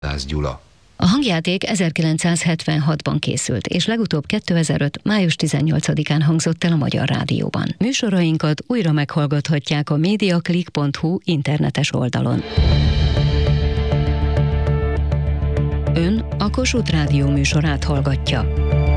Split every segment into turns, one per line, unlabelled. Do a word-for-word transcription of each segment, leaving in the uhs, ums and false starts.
Dász Gyula.
A hangjáték ezerkilencszázhetvenhatban készült, és legutóbb kétezer-öt. május tizennyolcadikán hangzott el a Magyar Rádióban. Műsorainkat újra meghallgathatják a mediaclick pont hu internetes oldalon. Ön a Kossuth Rádió műsorát hallgatja.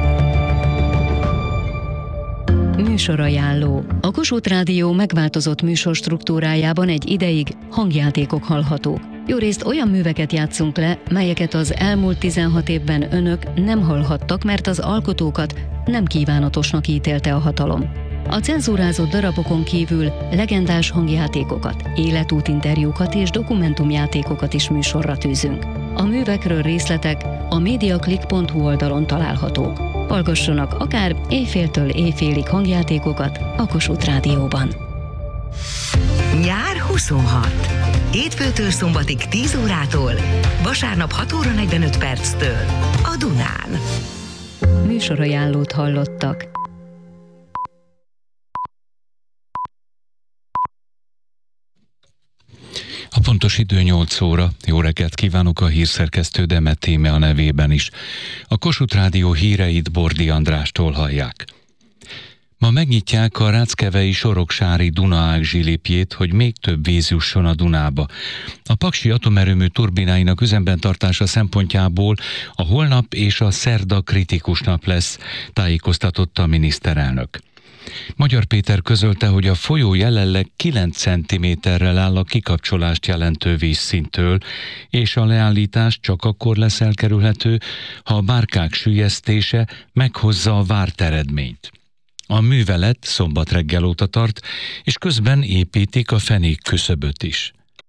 Műsorajánló. A Kossuth Rádió megváltozott műsorstruktúrájában egy ideig hangjátékok hallhatók. Jórészt olyan műveket játszunk le, melyeket az elmúlt tizenhat évben önök nem hallhattak, mert az alkotókat nem kívánatosnak ítélte a hatalom. A cenzúrázott darabokon kívül legendás hangjátékokat, életútinterjúkat és dokumentumjátékokat is műsorra tűzünk. A művekről részletek a mediaclick pont hu oldalon találhatók. Hallgassanak akár éjféltől éjfélig hangjátékokat a Kossuth Rádióban.
Nyár huszonhat. Hétfőtől szombatig tíz órától, vasárnap hat óra negyvenöt perctől a Dunán.
Műsorajánlót hallottak.
A pontos idő nyolc óra. Jó reggelt kívánok, a hírszerkesztő Demet Íme a nevében is. A Kossuth Rádió híreit Bordi Andrástól hallják. Ma megnyitják a ráckevei soroksári Dunaág zsilipjét, hogy még több víz jusson a Dunába. A paksi atomerőmű turbináinak üzemben tartása szempontjából a holnap és a szerda kritikus nap lesz, tájékoztatott a miniszterelnök. Magyar Péter közölte, hogy a folyó jelenleg kilenc centiméterrel áll a kikapcsolást jelentő vízszinttől, és a leállítás csak akkor lesz elkerülhető, ha a bárkák süllyesztése meghozza a várt eredményt. A művelet szombat reggel óta tart, és közben építik a fenék küszöböt is.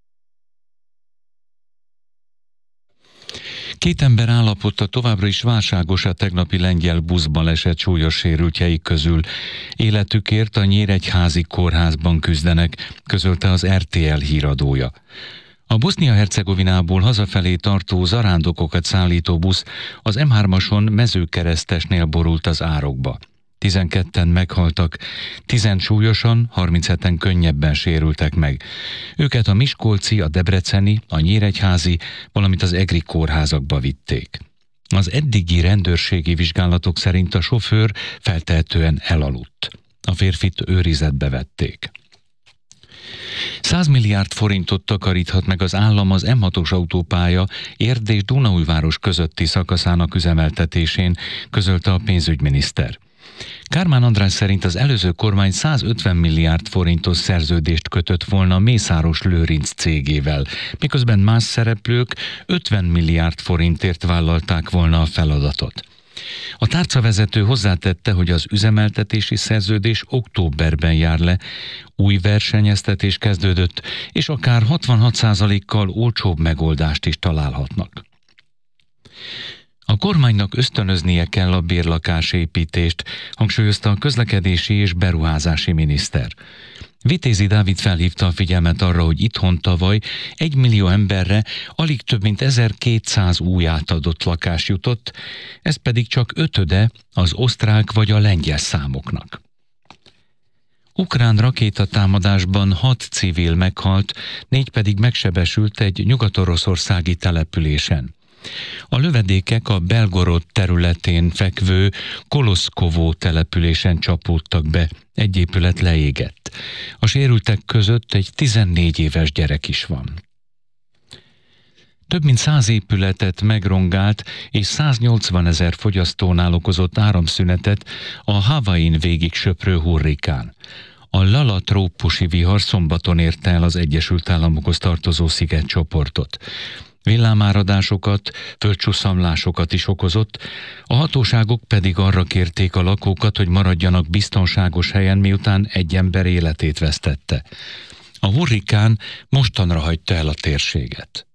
Két ember állapota továbbra is válságos a tegnapi lengyel buszbaleset súlyos sérültjeik közül. Életükért a Nyíregyházi kórházban küzdenek, közölte az er té el híradója. A Bosznia-Hercegovinából hazafelé tartó zarándokokat szállító busz az em hármason Mezőkeresztesnél borult az árokba. tizenketten meghaltak, tízen súlyosan, harmincheten könnyebben sérültek meg. Őket a miskolci, a debreceni, a nyíregyházi, valamint az egri kórházakba vitték. Az eddigi rendőrségi vizsgálatok szerint a sofőr feltehetően elaludt. A férfit őrizetbe vették. száz milliárd forintot takaríthat meg az állam az em hatos autópálya Érd és Dunaújváros közötti szakaszának üzemeltetésén, közölte a pénzügyminiszter. Kármán András szerint az előző kormány százötven milliárd forintos szerződést kötött volna Mészáros Lőrinc cégével, miközben más szereplők ötven milliárd forintért vállalták volna a feladatot. A tárcavezető hozzátette, hogy az üzemeltetési szerződés októberben jár le, új versenyeztetés kezdődött, és akár hatvanhat százalékkal olcsóbb megoldást is találhatnak. A kormánynak ösztönöznie kell a bérlakásépítést, hangsúlyozta a közlekedési és beruházási miniszter. Vitézi Dávid felhívta a figyelmet arra, hogy itthon tavaly egy millió emberre alig több mint ezerkétszáz új átadott lakás jutott, ez pedig csak ötöde az osztrák vagy a lengyel számoknak. Ukrán rakétatámadásban hat civil meghalt, négy pedig megsebesült egy nyugat-oroszországi településen. A lövedékek a Belgorod területén fekvő Koloszkovó településen csapódtak be, egy épület leégett. A sérültek között egy tizennégy éves gyerek is van. Több mint száz épületet megrongált és száznyolcvanezer fogyasztónál okozott áramszünetet a Havain végig söprő hurrikán. A Lala trópusi vihar szombaton érte el az Egyesült Államokhoz tartozó szigetcsoportot. Villámáradásokat, földcsusszamlásokat is okozott, a hatóságok pedig arra kérték a lakókat, hogy maradjanak biztonságos helyen, miután egy ember életét vesztette. A hurrikán mostanra hagyta el a térséget.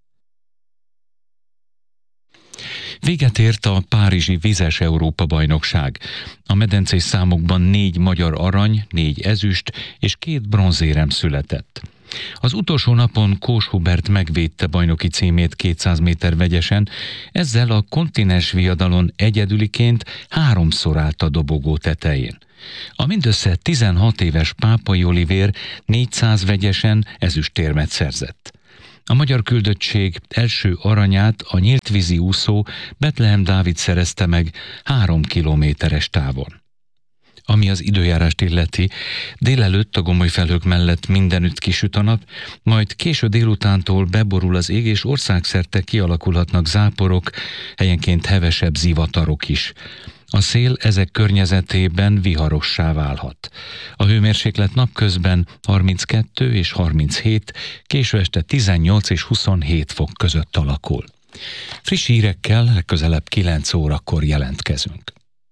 Véget ért a párizsi vizes Európa-bajnokság. A medencés számokban négy magyar arany, négy ezüst és két bronzérem született. Az utolsó napon Kós Hubert megvédte bajnoki címét kétszáz méter vegyesen, ezzel a kontinens viadalon egyedüliként háromszor állt a dobogó tetején. A mindössze tizenhat éves Pápai Olivér négyszáz vegyesen ezüstérmet szerzett. A magyar küldöttség első aranyát a nyíltvízi úszó Betlehem Dávid szerezte meg három kilométeres távon. Ami az időjárást illeti, délelőtt a gomoly felhők mellett mindenütt kisüt a nap, majd késő délutántól beborul az ég, és országszerte kialakulhatnak záporok, helyenként hevesebb zivatarok is. A szél ezek környezetében viharossá válhat. A hőmérséklet napközben harminckettő és harminchét, késő este tizennyolc és huszonhét fok között alakul. Friss hírekkel legközelebb kilenc órakor jelentkezünk.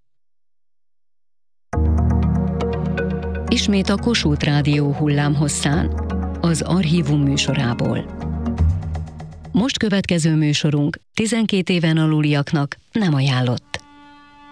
Ismét a Kossuth Rádió hullámhosszán, az Archívum műsorából. Most következő műsorunk tizenkét éven aluliaknak nem ajánlott.